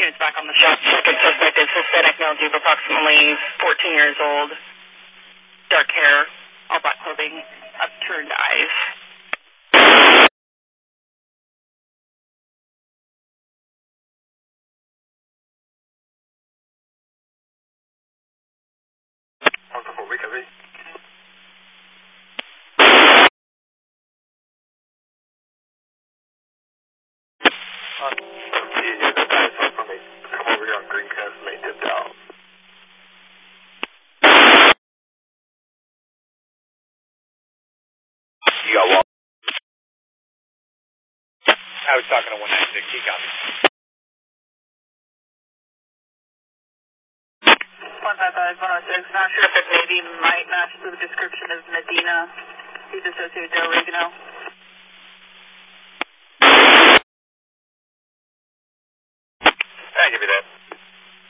units back on the shop. Second suspect is Hispanic male, dupe, approximately 14 years old, dark hair, all black clothing, upturned eyes. I was talking to 196, he got me. 155, 106, not sure if it maybe might match the description of Medina. He's associated with Del Regno.